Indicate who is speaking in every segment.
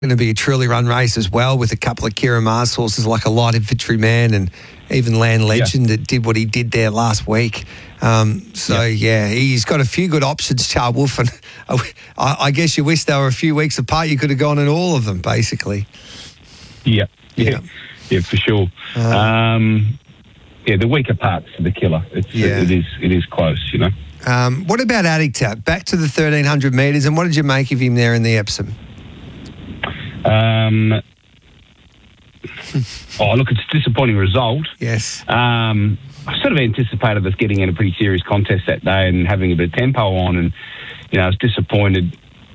Speaker 1: going to be a truly run race as well with a couple of Kira Mars horses like a Light Infantryman and even Land Legend that did what he did there last week. He's got a few good options, Char Wolf, and I guess you wish they were a few weeks apart. You could have gone in all of them, basically.
Speaker 2: Yeah, for sure. The weaker parts are the killer. It is close, you know.
Speaker 1: What about Adictap? Back to the 1,300 metres, and what did you make of him there in the Epsom?
Speaker 2: Look, it's a disappointing result.
Speaker 1: Yes.
Speaker 2: I sort of anticipated us getting in a pretty serious contest that day and having a bit of tempo on, and I was disappointed.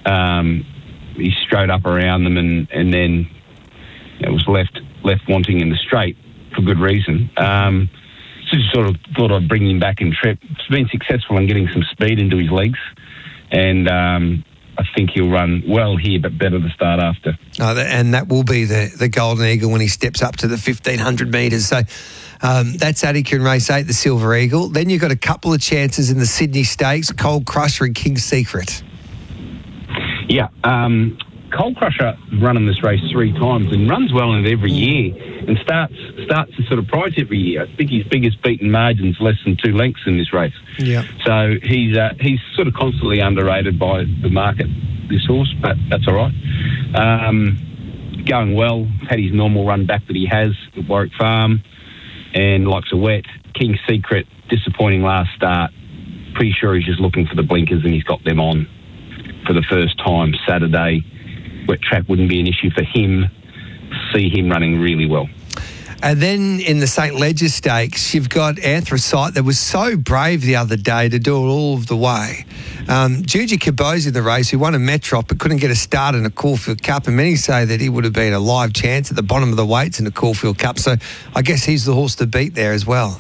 Speaker 2: He strode up around them and then was left wanting in the straight for good reason. So just sort of thought I'd bring him back in trip. He's been successful in getting some speed into his legs, and I think he'll run well here, but better to start after.
Speaker 1: And that will be the Golden Eagle when he steps up to the 1,500 metres. So that's Attica in race 8, the Silver Eagle. Then you've got a couple of chances in the Sydney Stakes, Cold Crusher and King's Secret.
Speaker 2: Yeah, Cold Crusher running this race 3 times and runs well in it every year and starts the sort of price every year. I think his biggest beaten margin's less than 2 lengths in this race.
Speaker 1: Yeah.
Speaker 2: So he's sort of constantly underrated by the market, this horse, but that's all right. Going well, had his normal run back that he has at Warwick Farm and likes a wet. King's Secret, disappointing last start. Pretty sure he's just looking for the blinkers and he's got them on for the first time Saturday. Wet track wouldn't be an issue for him. See him running really well.
Speaker 1: And then in the St. Ledger Stakes, you've got Anthracite that was so brave the other day to do it all of the way. Juji Cabos in the race, who won a Metrop but couldn't get a start in a Caulfield Cup, and many say that he would have been a live chance at the bottom of the weights in the Caulfield Cup. So I guess he's the horse to beat there as well.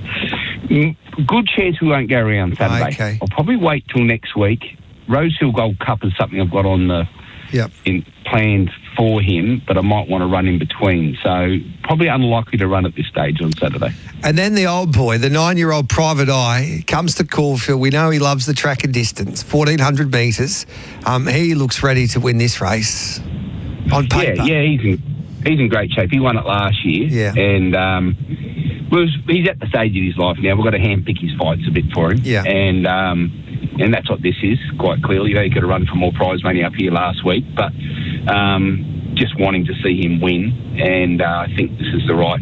Speaker 2: Good chance we won't go around Saturday.
Speaker 1: Okay.
Speaker 2: I'll probably wait till next week. Rosehill Gold Cup is something I've got on the planned for him, but I might want to run in between. So probably unlikely to run at this stage on Saturday.
Speaker 1: And then the old boy, the 9-year-old Private Eye, comes to Caulfield. We know he loves the track and distance, 1,400 metres. He looks ready to win this race on paper.
Speaker 2: Yeah, he's in great shape. He won it last year.
Speaker 1: Yeah.
Speaker 2: And he's at the stage in his life now. We've got to handpick his fights a bit for him.
Speaker 1: Yeah.
Speaker 2: And that's what this is, quite clearly. He could have run for more prize money up here last week, but just wanting to see him win, and I think this is the right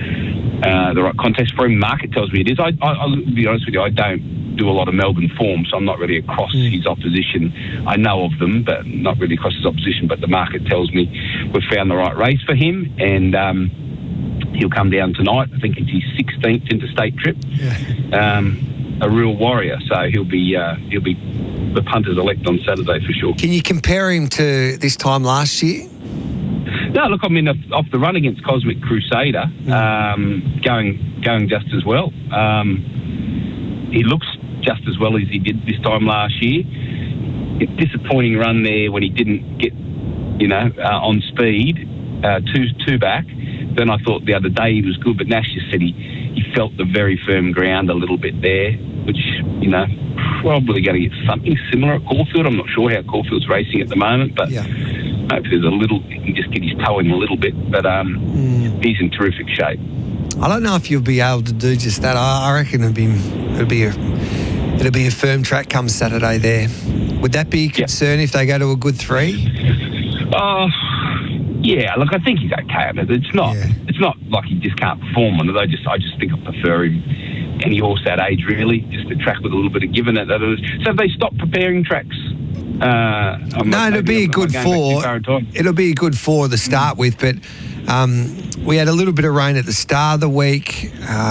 Speaker 2: contest for him. Market tells me it is. I'll be honest with you, I don't do a lot of Melbourne form, so I'm not really across his opposition. I know of them, but not really across his opposition, but the market tells me we've found the right race for him, and he'll come down tonight. I think it's his 16th interstate trip.
Speaker 1: Yeah.
Speaker 2: A real warrior, so he'll be the punters elect on Saturday for sure.
Speaker 1: Can you compare him to this time last year?
Speaker 2: No, look, I mean, off the run against Cosmic Crusader, going just as well. He looks just as well as he did this time last year. A disappointing run there when he didn't get, on speed, two back. Then I thought the other day he was good, but Nash just said he felt the very firm ground a little bit there, which, probably going to get something similar at Caulfield. I'm not sure how Caulfield's racing at the moment, but if there's a little, he can just get his toe in a little bit. But he's in terrific shape.
Speaker 1: I don't know if you'll be able to do just that. I reckon it'll be a firm track come Saturday there. Would that be a concern if they go to a good 3?
Speaker 2: Yeah, look, I think he's okay. It's not like he just can't perform on it. I just think I prefer him any horse that age, really, just a track with a little bit of give in it. So if they stop preparing tracks,
Speaker 1: it'll be a good 4. It'll be a good 4 to start with, but we had a little bit of rain at the start of the week,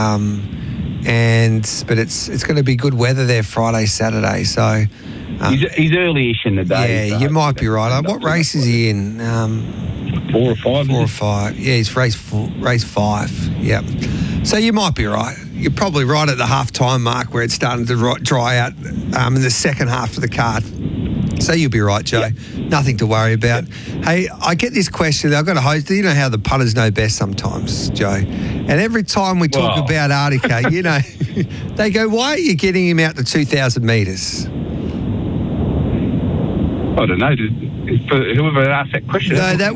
Speaker 1: but it's going to be good weather there Friday, Saturday. So
Speaker 2: he's early-ish in the day.
Speaker 1: Yeah, you might be right. What race is he in?
Speaker 2: 4 or 5.
Speaker 1: 4 or 5. Yeah, he's race 5. Yep. So you might be right. You're probably right at the half-time mark where it's starting to dry out in the second half of the card. So you'll be right, Joe. Yep. Nothing to worry about. Yep. Hey, I get this question. I've got a host. You know how the punters know best sometimes, Joe. And every time we talk about Artica, they go, why are you getting him out to 2,000 metres?
Speaker 2: I don't know. for whoever asked that question.
Speaker 1: No, that